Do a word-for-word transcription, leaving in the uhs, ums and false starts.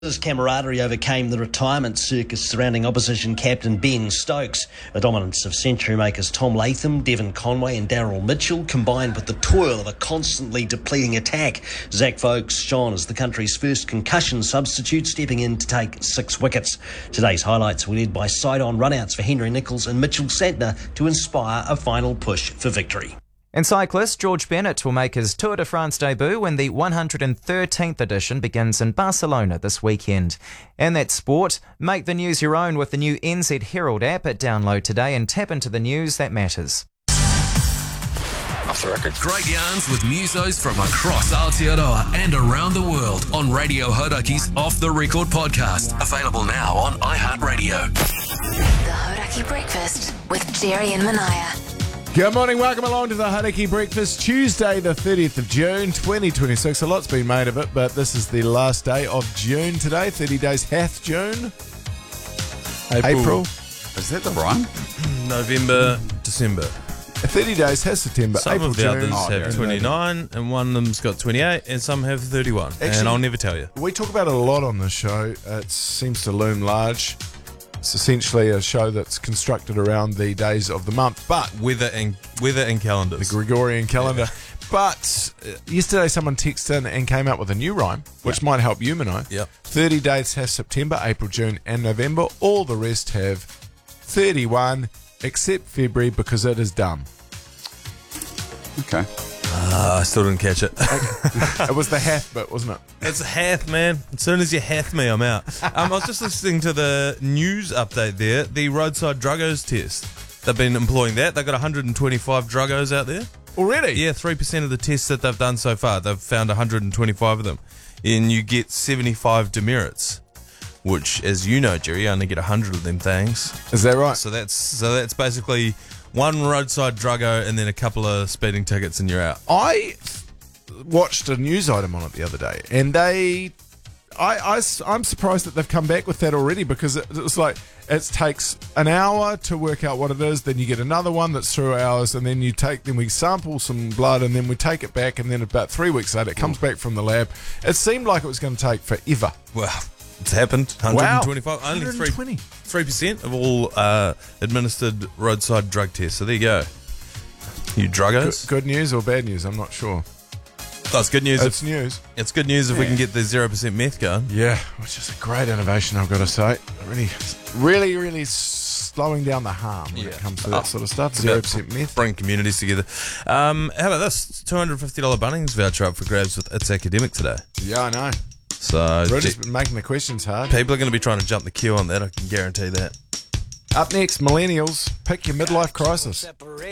His camaraderie overcame the retirement circus surrounding opposition captain Ben Stokes. The dominance of century makers Tom Latham, Devon Conway and Daryl Mitchell combined with the toil of a constantly depleting attack. Zach Vokes shone as the country's first concussion substitute, stepping in to take six wickets. Today's highlights were led by side-on runouts for Henry Nicholls and Mitchell Santner to inspire a final push for victory. And cyclist George Bennett will make his Tour de France debut when the one hundred thirteenth edition begins in Barcelona this weekend. And that's sport. Make the news your own with the new N Z Herald app. Download today and tap into the news that matters. Off the record. Great yarns with musos from across Aotearoa and around the world on Radio Horaki's Off the Record podcast. Available now on iHeartRadio. The Horaki Breakfast with Jerry and Manaya. Good morning, welcome along to the Horaki Breakfast, Tuesday the thirtieth of June twenty twenty-six. A lot's been made of it, but this is the last day of June today. thirty days hath June. April. April. Is that the rhyme? November, December. thirty days has September. Some April, of the June. others Oh, have twenty-nine, and one of them's got twenty-eight, and some have thirty-one. Actually, and I'll never tell you. We talk about it a lot on this show. It seems to loom large. It's essentially a show that's constructed around the days of the month, but Weather and weather and calendars. the Gregorian calendar. Yeah. But uh, yesterday someone texted in and came up with a new rhyme, which Yep. might help you, Mino. Yep. thirty days has September, April, June and November. All the rest have thirty-one, except February because it is dumb. Okay. Uh, I still didn't catch it. It was the hath bit, wasn't it? It's a hath, man. As soon as you hath me, I'm out. Um, I was just listening to the news update there, the roadside druggos test. They've been employing that. They've got one hundred twenty-five druggos out there. Already? Yeah, three percent of the tests that they've done so far, they've found one hundred twenty-five of them. And you get seventy-five demerits, which, as you know, Jerry, you only get one hundred of them things. Is that right? So that's so that's basically one roadside druggo and then a couple of speeding tickets and you're out. I watched a news item on it the other day, and they, I, I, I'm surprised that they've come back with that already, because it, it was like, it takes an hour to work out what it is, then you get another one that's two hours, and then you take, then we sample some blood, and then we take it back, and then about three weeks later, it comes back from the lab. It seemed like it was going to take forever. Well, it's happened. one hundred twenty-five. Wow. Only one hundred twenty. three percent of all uh, administered roadside drug tests. So there you go. You druggos. Good, good news or bad news? I'm not sure. That's good news. It's if, news. It's good news if we can get the zero percent meth going. Yeah, which is a great innovation, I've got to say. Really, really, really slowing down the harm when it Yeah. comes to that Oh, sort of stuff. It's Zero about percent meth. Bring communities together. Um, how about this? two hundred fifty dollars Bunnings voucher up for grabs with It's Academic today. Yeah, I know. So Rudy's ge- been making the questions hard. people are going to be trying to jump the queue on that, I can guarantee that. Up next, millennials, pick your midlife crisis.